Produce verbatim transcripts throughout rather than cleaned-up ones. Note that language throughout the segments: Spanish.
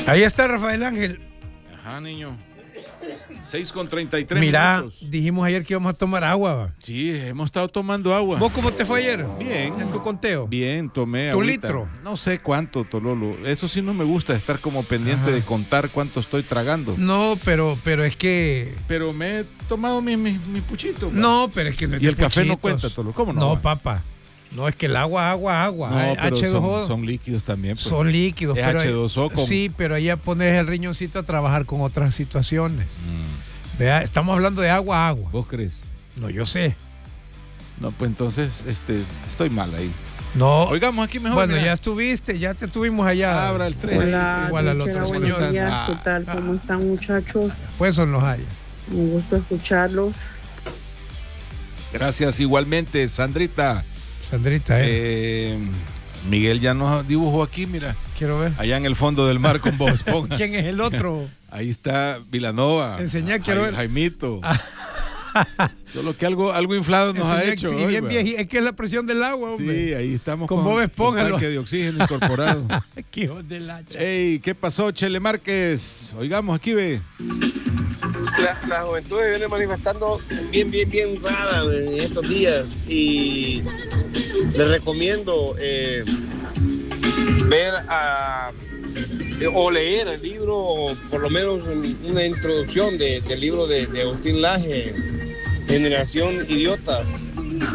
Ahí está Rafael Ángel. Ajá, niño. seis con treinta y tres Mira, minutos. dijimos ayer que íbamos a tomar agua. ¿Va? Sí, hemos estado tomando agua. ¿Vos cómo te fue ayer? Bien. ¿En tu conteo? Bien, tomé ¿Tu agüita. litro? No sé cuánto, Tololo. Eso sí no me gusta, estar como pendiente Ajá. de contar cuánto estoy tragando. No, pero, pero es que... Pero me he tomado mi, mi, mi puchito. pa. No, pero es que no es Y de el café no puchitos. cuenta, Tololo. ¿Cómo no? No, va? papá. No, es que el agua, agua, agua. No, eh, pero H dos O. son, son líquidos también. Pues. Son líquidos. Es pero H dos O con... Sí, pero ahí ya pones el riñoncito a trabajar con otras situaciones. Mm. Vea, estamos hablando de agua, agua. ¿Vos crees? No, yo sé. No, pues entonces este, estoy mal ahí. No. Oigamos aquí mejor. Bueno, mira. ya estuviste, ya te tuvimos allá. Abra el tres. Hola, Igual al Don otro Chela, señor. buenos días. Ah. ¿Qué tal? ¿Cómo están, muchachos? Pues son los hay. Un gusto escucharlos. Gracias igualmente, Sandrita. Sandrita, eh. Eh, Miguel ya nos dibujó aquí, mira. Quiero ver. Allá en el fondo del mar con Bob Esponja. ¿Quién es el otro? Ahí está Vilanova. Enseñá, quiero Jai- ver. Jaimito. Solo que algo, algo inflado nos ha Enseñá- hecho. sí, hoy, bien va. vieji- es que es la presión del agua, hombre. Sí, ahí estamos Con con, Bob Esponja, con lo- tanque de oxígeno incorporado. Qué hijos de la cha- Ey, ¿qué pasó, Chele Márquez? Oigamos, aquí ve. La, la juventud se viene manifestando bien, bien, bien rara en estos días y les recomiendo eh, ver a, o leer el libro, o por lo menos una introducción de- del libro de, de Agustín Laje, Generación Idiotas.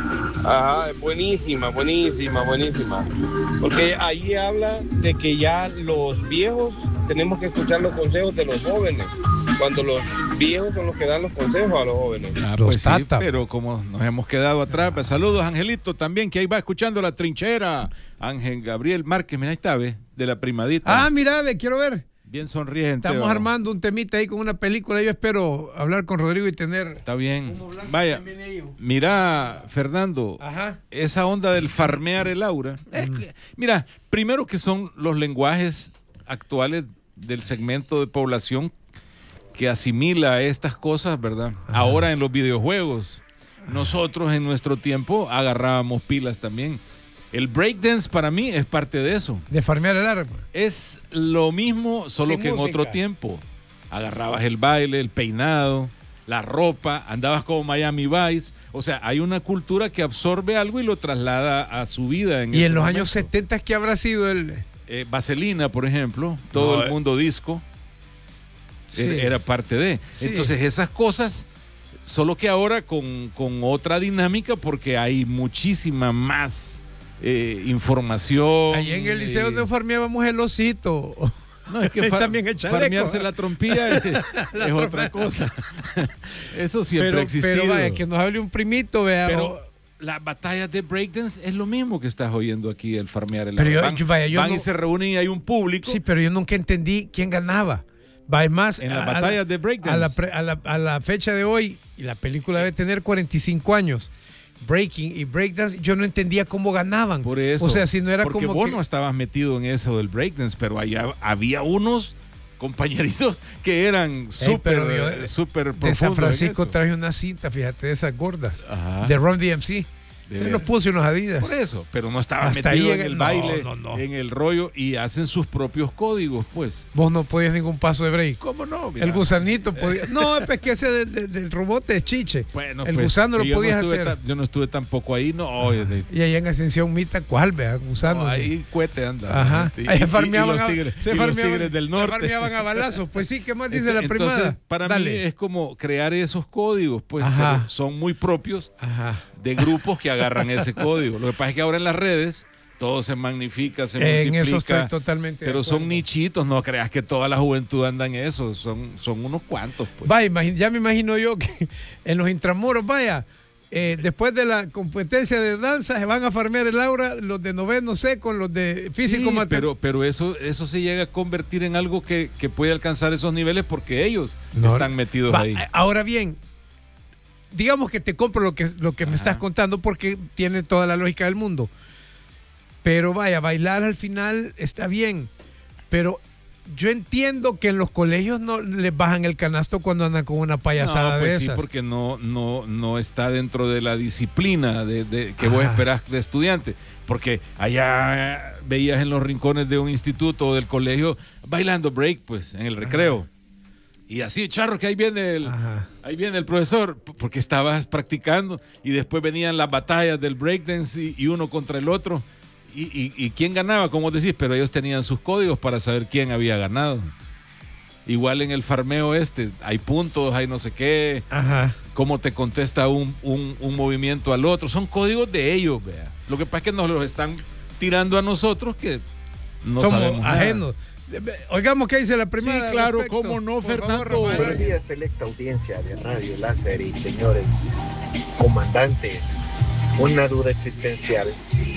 Ajá, buenísima, buenísima, buenísima. Porque ahí habla de que ya los viejos tenemos que escuchar los consejos de los jóvenes, cuando los viejos son los que dan los consejos a los jóvenes. Ah, Los pues sí, tata. pero como nos hemos quedado atrás, pues, saludos Angelito también, que ahí va escuchando La Trinchera. Ángel Gabriel Márquez, mira, ahí está, ve, de la primadita. Ah, mira, ve, quiero ver. Bien sonriente. Estamos va. armando un temita ahí con una película. Yo espero hablar con Rodrigo y tener... Está bien. Humo blanco Vaya, también ahí. mira, Fernando, Ajá. esa onda del farmear el aura. es que- mira, primero que son los lenguajes actuales del segmento de población que asimila estas cosas, ¿verdad? Ajá. Ahora en los videojuegos. Nosotros en nuestro tiempo agarrábamos pilas también. El breakdance para mí es parte de eso. De farmear el árbol. Es lo mismo, solo Sin que en música. otro tiempo. Agarrabas el baile, el peinado, la ropa, andabas como Miami Vice. O sea, hay una cultura que absorbe algo y lo traslada a su vida. En Y ese en los momento. años setenta, ¿qué habrá sido el...? Eh, Vaselina, por ejemplo, todo No, el eh. mundo disco Sí. era, era parte de. Sí. Entonces, esas cosas, solo que ahora con, con otra dinámica, porque hay muchísima más eh, información. Ahí en el liceo eh, donde farmeábamos el osito. No, es que far- También el chaleco. farmearse la trompilla es, es otra cosa. Eso siempre pero, ha existido. pero vaya, que nos hable un primito, vea. Pero o- las batallas de breakdance es lo mismo que estás oyendo aquí, el farmear el Pero agua. yo- Van, yo- vaya, yo van no- y se reúnen y hay un público. sí, pero yo nunca entendí quién ganaba. Va, es más, En las a- a batallas la- de breakdance. A la, pre- a, la, a la fecha de hoy, y la película debe tener cuarenta y cinco años, breaking y breakdance, yo no entendía cómo ganaban. Por eso. O sea, si no era porque como vos que- no estabas metido en eso del breakdance, pero allá había unos compañeritos que eran súper pero yo de- súper de San profundos en Francisco eso. traje una cinta, fíjate, de esas gordas, Ajá. de Run D M C. De Se ver- los puse unos Adidas. Por eso, pero no estabas Hasta metido ahí en en- el no, baile, no, no. en el rollo, y hacen sus propios códigos, pues. Vos no podías ningún paso de break. ¿Cómo no? Mira. El gusanito podía. No, es que ese del, del- del robot es chiche. Bueno, el pues, gusano lo yo no podías estuve hacer. ta- yo no estuve tampoco ahí, no. oye, de- Y ahí en Ascensión Mita, ¿cuál, vea? Gusano. no, ahí cuete anda. Ajá. Y, Ahí y- farmeaban y los a- tigres, se y los farmeaban- tigres del se norte. farmeaban a balazos. Pues sí, ¿qué más dice la Entonces, primada? para Dale. mí es como crear esos códigos, pues, Ajá. pero son muy propios Ajá. de grupos que agarran ese código. Lo que pasa es que ahora en las redes todo se magnifica, se En multiplica. eso estoy totalmente de Pero son acuerdo. nichitos, no creas que toda la juventud anda en eso, son, son unos cuantos, pues. Vaya, imagi- ya me imagino yo que en los intramuros, vaya, eh, después de la competencia de danza se van a farmear el aura los de noveno C con los de físico Sí, matemático. pero, pero eso, eso se llega a convertir en algo que, que puede alcanzar esos niveles porque ellos No, están metidos va, ahí. eh, Ahora bien, digamos que te compro lo que, lo que me Ajá. estás contando porque tiene toda la lógica del mundo. Pero vaya, bailar al final está bien. Pero yo entiendo que en los colegios no les bajan el canasto cuando andan con una payasada no, pues de sí, esas. porque no, no, no está dentro de la disciplina de, de, que vos esperás de estudiante. Porque allá veías en los rincones de un instituto o del colegio bailando break, pues, en el recreo. Ajá. Y así, charro, que ahí viene el, ahí viene el profesor, porque estabas practicando y después venían las batallas del breakdance y, y uno contra el otro. Y, y, y quién ganaba, como decís, pero ellos tenían sus códigos para saber quién había ganado. Igual en el farmeo este, hay puntos, hay no sé qué, Ajá. cómo te contesta un, un, un movimiento al otro. Son códigos de ellos, vea. Lo que pasa es que nos los están tirando a nosotros que no somos sabemos ajenos. Nada. Oigamos qué dice la primera. Sí, claro, cómo no, Fernando. Buenos días, selecta audiencia de Radio Láser y señores comandantes. Una duda existencial.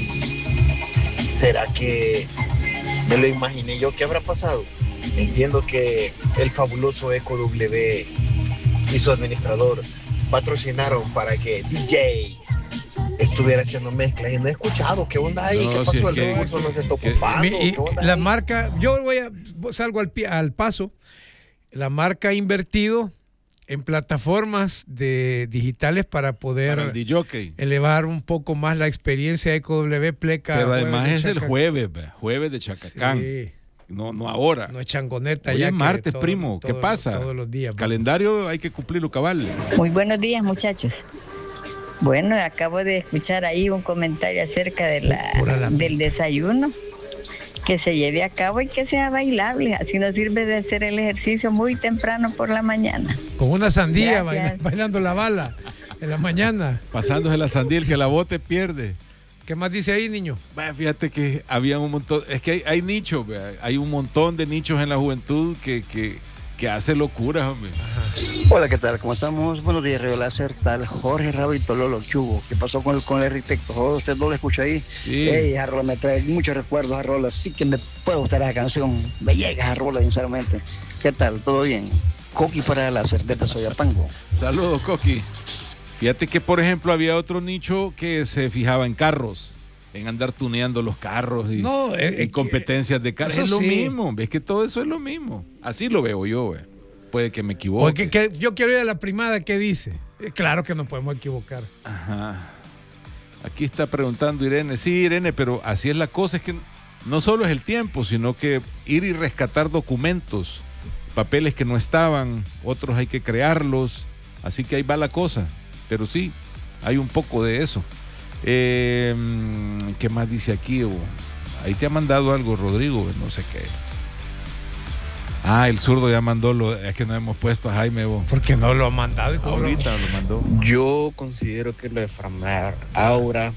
¿Será que me lo imaginé yo? ¿Qué habrá pasado? Entiendo que el fabuloso Eco W y su administrador patrocinaron para que D J estuviera haciendo mezclas y no he escuchado. ¿Qué onda ahí? No, ¿qué pasó? Si el recurso no se está ocupando. Mi, la ahí? marca, yo voy a salgo al, al paso. La marca ha invertido en plataformas de digitales para poder para el D J elevar un poco más la experiencia de Eco W Pleca. Pero además es el jueves, jueves de Chacacán. Sí. No, no ahora. No es changoneta. Hoy ya es martes, todo, primo. todo, ¿Qué pasa? Todos los días. Calendario hay que cumplirlo cabal. Muy buenos días, muchachos. Bueno, acabo de escuchar ahí un comentario acerca de la, la del desayuno, que se lleve a cabo y que sea bailable. Así nos sirve de hacer el ejercicio muy temprano por la mañana. Con una sandía baila, bailando la bala en la mañana. Pasándose la sandía, el que la bote pierde. ¿Qué más dice ahí, niño? Bueno, fíjate que había un montón, es que hay, hay nichos, hay un montón de nichos en la juventud que, que, que hace locuras, hombre. Hola, ¿qué tal? ¿Cómo estamos? Buenos días, Radio Láser, tal Jorge Rabito Lolo Chugo. ¿Qué pasó con el, con el arquitecto? Oh, ¿usted no lo escucha ahí? Sí. Ey, esa rola me trae muchos recuerdos, esa rola. Sí que me puede gustar esa canción. Me llega esa rola, sinceramente. ¿Qué tal? ¿Todo bien? Coqui para Láser, desde Soyapango. Saludos, Coqui. Fíjate que, por ejemplo, había otro nicho que se fijaba en carros, en andar tuneando los carros y no, en eh, competencias de carros. Es lo sí. mismo, ves que todo eso es lo mismo. Así lo veo yo, güey. Puede que me equivoque. Porque que yo quiero ir a la primada, ¿qué dice? Claro que nos podemos equivocar. Ajá. Aquí está preguntando Irene. Sí, Irene, pero así es la cosa, es que no solo es el tiempo, sino que ir y rescatar documentos, papeles que no estaban, otros hay que crearlos, así que ahí va la cosa. Pero sí, hay un poco de eso. Eh, ¿Qué más dice aquí? Ahí te ha mandado algo, Rodrigo, no sé qué. Ah, el zurdo ya mandó, lo, es que no hemos puesto a Jaime. Vos. Porque no lo ha mandado. Ahorita lo mandó. Yo considero que lo de farmear aura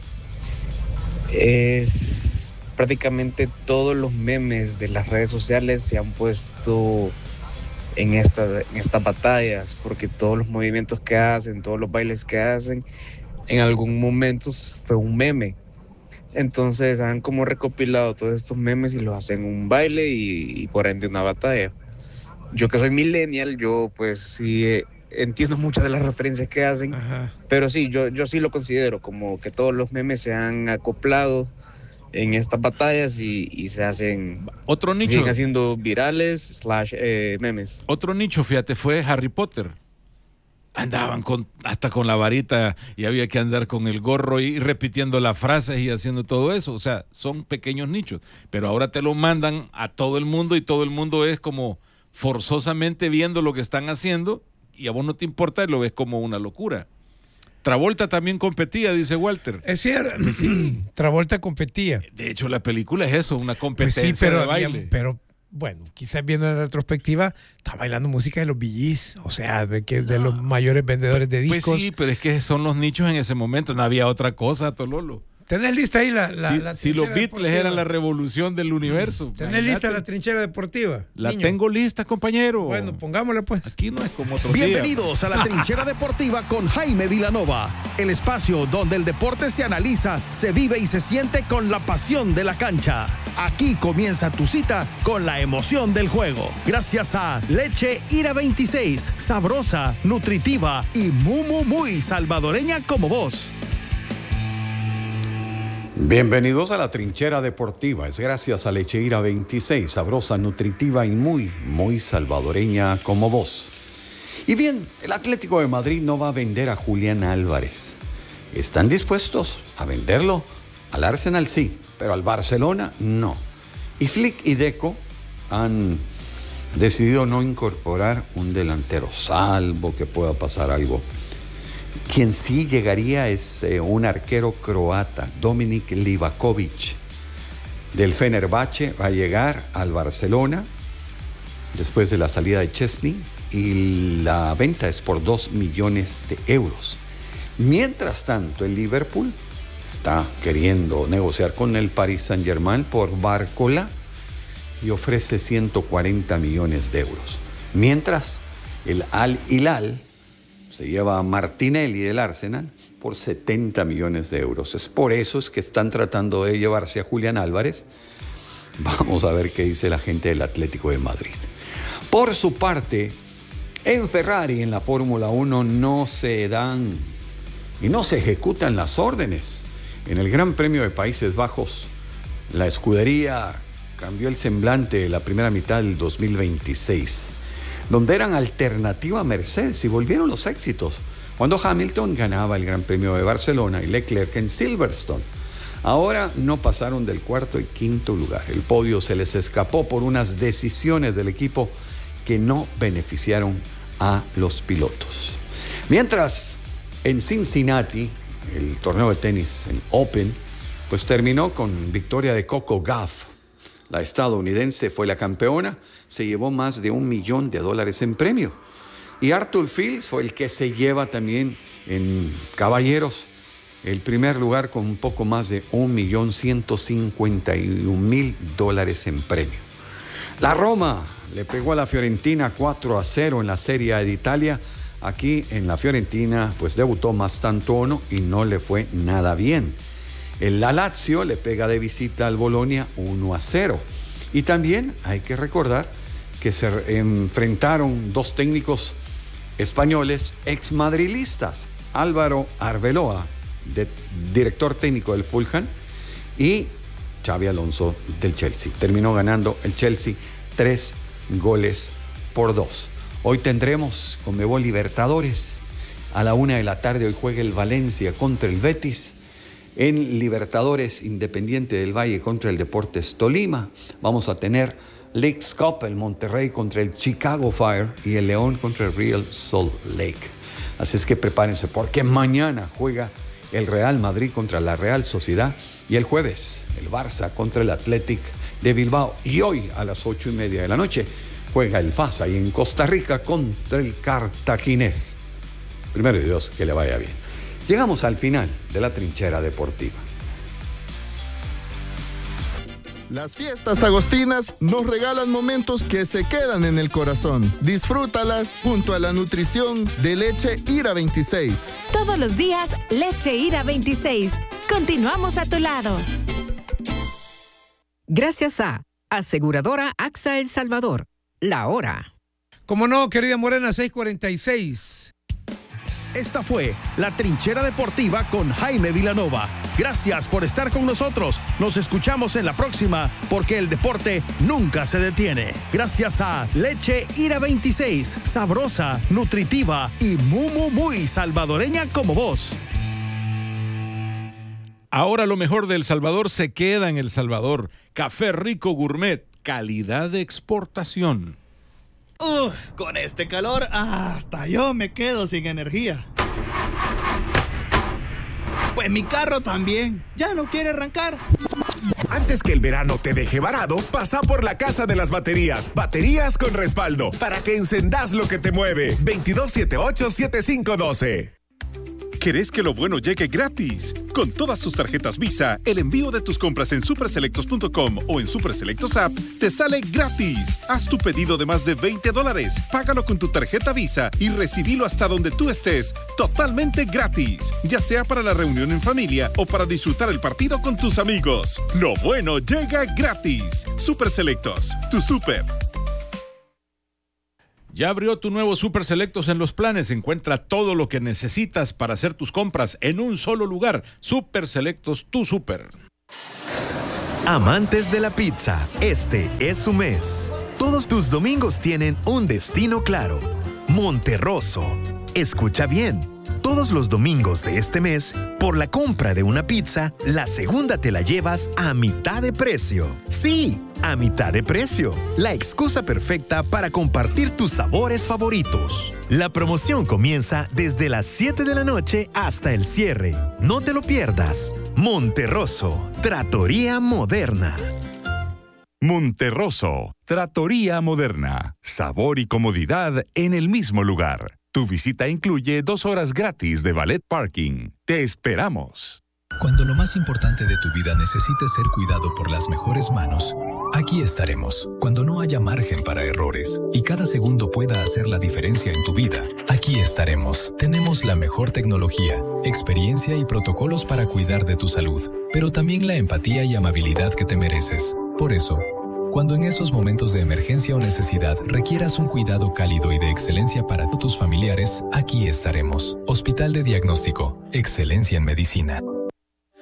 es prácticamente todos los memes de las redes sociales se han puesto en, esta, en estas batallas, porque todos los movimientos que hacen, todos los bailes que hacen, en algún momento fue un meme. Entonces han como recopilado todos estos memes y los hacen un baile y, y por ende una batalla. Yo que soy millennial, yo pues sí eh, entiendo muchas de las referencias que hacen. Ajá. Pero sí, yo, yo sí lo considero como que todos los memes se han acoplado en estas batallas y, y se hacen, otro nicho, siguen haciendo virales slash eh, memes. Otro nicho, fíjate, fue Harry Potter. Andaban con, hasta con la varita y había que andar con el gorro y repitiendo las frases y haciendo todo eso. O sea, son pequeños nichos. Pero ahora te lo mandan a todo el mundo y todo el mundo es como forzosamente viendo lo que están haciendo y a vos no te importa y lo ves como una locura. Travolta también competía, dice Walter. Es cierto, sí, Travolta competía. De hecho, la película es eso, una competencia pues sí, pero de baile. Había, pero bueno, quizás viendo en retrospectiva, está bailando música de los Bee Gees, o sea, de que de los mayores vendedores de discos. Pues sí, pero es que son los nichos en ese momento, no había otra cosa, Tololo. ¿Tenés lista ahí la, la, sí, la si los Beatles deportiva? Eran la revolución del universo. ¿Tenés imagínate? Lista la trinchera deportiva? La niño. Tengo lista, compañero. Bueno, pongámosla pues. Aquí no es como otro Bienvenidos día. a la trinchera deportiva con Jaime Vilanova, el espacio donde el deporte se analiza, se vive y se siente con la pasión de la cancha. Aquí comienza tu cita con la emoción del juego. Gracias a Leche Ira veintiséis, sabrosa, nutritiva y muy, muy, muy salvadoreña como vos. Bienvenidos a la Trinchera Deportiva. Es gracias a Lecheira veintiséis, sabrosa, nutritiva y muy, muy salvadoreña como vos. Y bien, el Atlético de Madrid no va a vender a Julián Álvarez. ¿Están dispuestos a venderlo? Al Arsenal sí, pero al Barcelona no. Y Flick y Deco han decidido no incorporar un delantero, salvo que pueda pasar algo. Quien sí llegaría es eh, un arquero croata, Dominik Livakovic, del Fenerbahce. Va a llegar al Barcelona después de la salida de Chesney y la venta es por dos millones de euros. Mientras tanto, el Liverpool está queriendo negociar con el Paris Saint-Germain por Barcola y ofrece ciento cuarenta millones de euros. Mientras, el Al Hilal se lleva a Martinelli del Arsenal por setenta millones de euros. Es por eso es que están tratando de llevarse a Julián Álvarez. Vamos a ver qué dice la gente del Atlético de Madrid. Por su parte, en Ferrari, en la Fórmula uno, no se dan y no se ejecutan las órdenes. En el Gran Premio de Países Bajos, la escudería cambió el semblante de la primera mitad del dos mil veintiséis, donde eran alternativa a Mercedes y volvieron los éxitos, cuando Hamilton ganaba el Gran Premio de Barcelona y Leclerc en Silverstone. Ahora no pasaron del cuarto y quinto lugar. El podio se les escapó por unas decisiones del equipo que no beneficiaron a los pilotos. Mientras, en Cincinnati, el torneo de tenis en Open, pues terminó con victoria de Coco Gauff. La estadounidense fue la campeona, se llevó más de un millón de dólares en premio. Y Arthur Fields fue el que se lleva también en caballeros el primer lugar con un poco más de un millón ciento cincuenta y un mil dólares en premio. La Roma le pegó a la Fiorentina cuatro a cero en la Serie A de Italia. Aquí en la Fiorentina pues debutó Mastantuono y no le fue nada bien. El La Lazio le pega de visita al Bolonia uno a cero. Y también hay que recordar que se enfrentaron dos técnicos españoles exmadrilistas, Álvaro Arbeloa, de, director técnico del Fulham, y Xabi Alonso del Chelsea. Terminó ganando el Chelsea tres goles por dos. Hoy tendremos Conmebol Libertadores. A la una de la tarde hoy juega el Valencia contra el Betis. En Libertadores, Independiente del Valle contra el Deportes Tolima. Vamos a tener Leagues Cup, el Monterrey contra el Chicago Fire y el León contra el Real Salt Lake. Así es que prepárense porque mañana juega el Real Madrid contra la Real Sociedad y el jueves el Barça contra el Athletic de Bilbao. Y hoy a las ocho y media de la noche juega el F A S ahí en Costa Rica contra el Cartaginés. Primero Dios, que le vaya bien. Llegamos al final de la Trinchera Deportiva. Las fiestas agostinas nos regalan momentos que se quedan en el corazón. Disfrútalas junto a la nutrición de Leche Ira veintiséis. Todos los días, Leche Ira veintiséis. Continuamos a tu lado. Gracias a Aseguradora AXA El Salvador. La hora. Como no, querida Morena, seis cuarenta y seis. Esta fue la Trinchera Deportiva con Jaime Vilanova. Gracias por estar con nosotros. Nos escuchamos en la próxima porque el deporte nunca se detiene. Gracias a Leche Ira veintiséis, sabrosa, nutritiva y muy, muy, muy salvadoreña como vos. Ahora lo mejor de El Salvador se queda en El Salvador. Café Rico Gourmet, calidad de exportación. Uf, con este calor hasta yo me quedo sin energía. Pues mi carro también, ya no quiere arrancar. Antes que el verano te deje varado, pasa por la Casa de las Baterías. Baterías con respaldo, para que encendás lo que te mueve. veintidós setenta y ocho setenta y cinco doce. ¿Querés que lo bueno llegue gratis? Con todas tus tarjetas Visa, el envío de tus compras en superselectos punto com o en Superselectos App te sale gratis. Haz tu pedido de más de veinte dólares, págalo con tu tarjeta Visa y recibilo hasta donde tú estés, totalmente gratis, ya sea para la reunión en familia o para disfrutar el partido con tus amigos. Lo bueno llega gratis. Superselectos, tu super. Ya abrió tu nuevo Super Selectos en Los Planes. Encuentra todo lo que necesitas para hacer tus compras en un solo lugar. Super Selectos, tu super. Amantes de la pizza, este es su mes. Todos tus domingos tienen un destino claro. Monterroso. Escucha bien. Todos los domingos de este mes, por la compra de una pizza, la segunda te la llevas a mitad de precio. Sí, a mitad de precio. La excusa perfecta para compartir tus sabores favoritos. La promoción comienza desde las siete de la noche hasta el cierre. No te lo pierdas. Monterroso, Trattoria Moderna. Monterroso, Trattoria Moderna. Sabor y comodidad en el mismo lugar. Tu visita incluye dos horas gratis de valet parking. Te esperamos. Cuando lo más importante de tu vida necesite ser cuidado por las mejores manos, aquí estaremos. Cuando no haya margen para errores y cada segundo pueda hacer la diferencia en tu vida, aquí estaremos. Tenemos la mejor tecnología, experiencia y protocolos para cuidar de tu salud, pero también la empatía y amabilidad que te mereces. Por eso, cuando en esos momentos de emergencia o necesidad requieras un cuidado cálido y de excelencia para tus familiares, aquí estaremos. Hospital de Diagnóstico. Excelencia en Medicina.